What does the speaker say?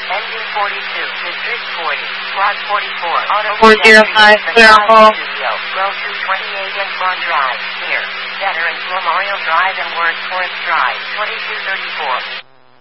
Engine 42, District 40, Squad 44, Auto 405, clear on call. Row 228 and Front Drive, near Veterans Memorial Drive and Workforce Drive, 2234.